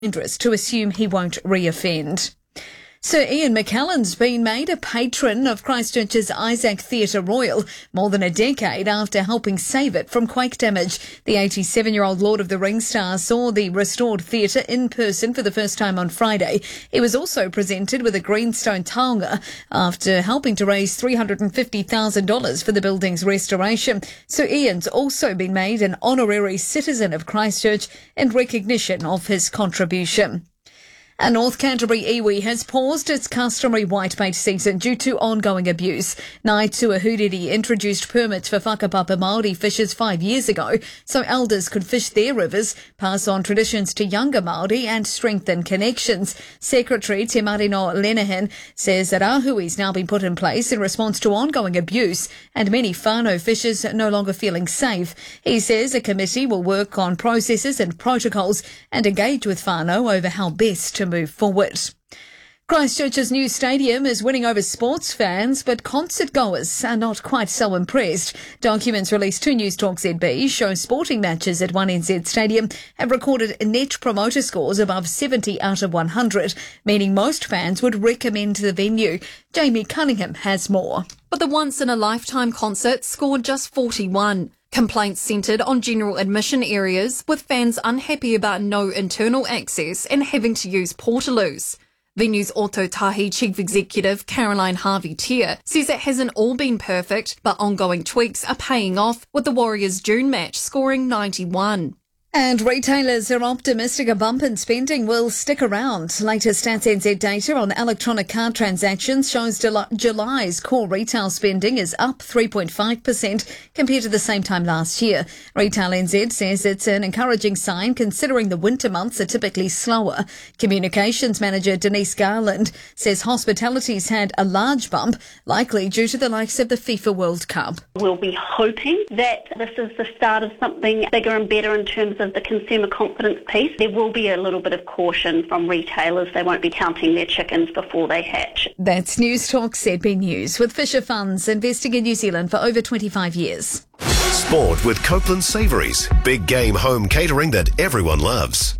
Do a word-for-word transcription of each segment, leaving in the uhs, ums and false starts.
dangerous to assume he won't re-offend. Sir Ian McKellen's been made a patron of Christchurch's Isaac Theatre Royal more than a decade after helping save it from quake damage. The eighty-seven-year-old Lord of the Rings star saw the restored theatre in person for the first time on Friday. He was also presented with a greenstone taonga after helping to raise three hundred fifty thousand dollars for the building's restoration. Sir Ian's also been made an honorary citizen of Christchurch in recognition of his contribution. And North Canterbury iwi has paused its customary whitebait season due to ongoing abuse. Ngāi Tuahuriri introduced permits for whakapapa Māori fishers five years ago so elders could fish their rivers, pass on traditions to younger Māori and strengthen connections. Secretary Te Marino Lenehan says that Ahui's now been put in place in response to ongoing abuse and many whānau fishers no longer feeling safe. He says a committee will work on processes and protocols and engage with whānau over how best to move forward. Christchurch's new stadium is winning over sports fans, but concert goers are not quite so impressed. Documents released to Newstalk Z B show sporting matches at one N Z Stadium have recorded net promoter scores above seventy out of one hundred, meaning most fans would recommend the venue. Jamie Cunningham has more. But the once-in-a-lifetime concert scored just forty-one. Complaints centred on general admission areas, with fans unhappy about no internal access and having to use portaloos. Venue's Ōtautahi Chief Executive Caroline Harvey-Tier says it hasn't all been perfect, but ongoing tweaks are paying off, with the Warriors' June match scoring ninety-one. And retailers are optimistic a bump in spending will stick around. Latest Stats N Z data on electronic card transactions shows July's core retail spending is up three point five percent compared to the same time last year. Retail N Z says it's an encouraging sign considering the winter months are typically slower. Communications manager Denise Garland says hospitality's had a large bump, likely due to the likes of the FIFA World Cup. We'll be hoping that this is the start of something bigger and better in terms of the consumer confidence piece. There will be a little bit of caution from retailers. They won't be counting their chickens before they hatch. That's Newstalk Z B News, with Fisher Funds investing in New Zealand for over twenty-five years. Sport with Copeland Savouries. Big game home catering that everyone loves.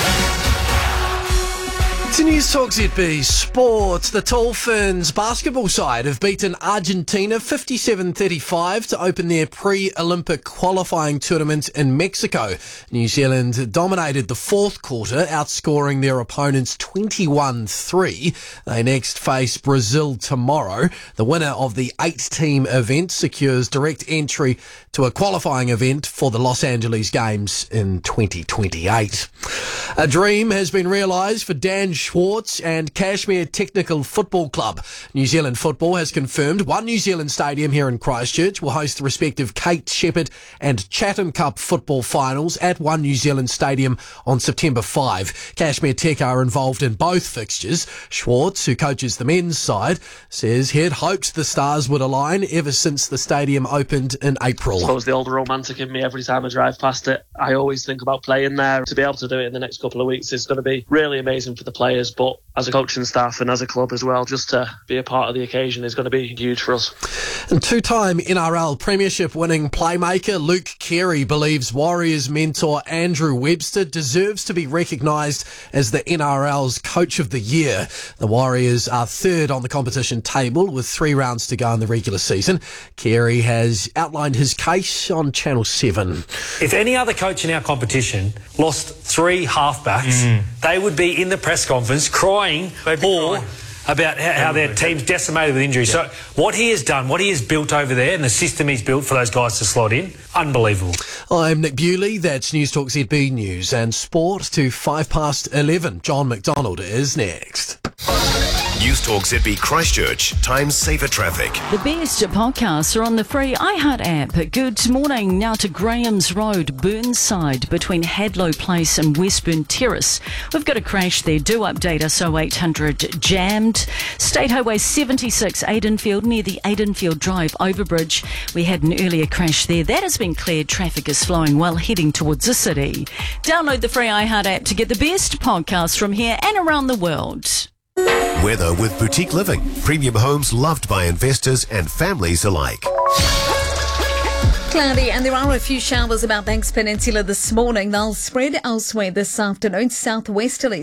To Newstalk Z B Sports, the Dolphins basketball side have beaten Argentina fifty-seven thirty-five to open their pre-Olympic qualifying tournament in Mexico. New Zealand dominated the fourth quarter, outscoring their opponents twenty-one three. They next face Brazil tomorrow. The winner of the eight-team event secures direct entry to a qualifying event for the Los Angeles Games in twenty twenty-eight. A dream has been realised for Dan Schwartz and Kashmir Technical Football Club. New Zealand Football has confirmed One New Zealand Stadium here in Christchurch will host the respective Kate Shepherd and Chatham Cup football finals at One New Zealand Stadium on September fifth. Kashmir Tech are involved in both fixtures. Schwartz, who coaches the men's side, says he had hoped the stars would align ever since the stadium opened in April. I suppose the old romantic in me, every time I drive past it, I always think about playing there. To be able to do it in the next couple of weeks is going to be really amazing for the players, but as a coaching staff and as a club as well, just to be a part of the occasion is going to be huge for us. And two-time N R L Premiership winning playmaker Luke Keary believes Warriors mentor Andrew Webster deserves to be recognised as the N R L's Coach of the Year. The Warriors are third on the competition table with three rounds to go in the regular season. Keary has outlined his case on Channel seven. If any other coach in our competition lost three halfbacks, mm. they would be in the press conference crying or crying. about how, how their team's decimated with injuries. Yeah. So what he has done, what he has built over there and the system he's built for those guys to slot in, unbelievable. I'm Nick Bewley, that's Newstalk Z B News and Sport to five past eleven. John McDonald is next. Newstalk Z B Christchurch, Times Safer Traffic. The best podcasts are on the free iHeart app. Good morning. Now to Graham's Road, Burnside, between Hadlow Place and Westburn Terrace. We've got a crash there. Do update us. oh eight hundred jammed. State Highway seventy-six, Aidenfield, near the Aidenfield Drive overbridge. We had an earlier crash there. That has been cleared. Traffic is flowing well, heading towards the city. Download the free iHeart app to get the best podcasts from here and around the world. Weather with Boutique Living. Premium homes loved by investors and families alike. Cloudy, and there are a few showers about Banks Peninsula this morning. They'll spread elsewhere this afternoon, southwesterly.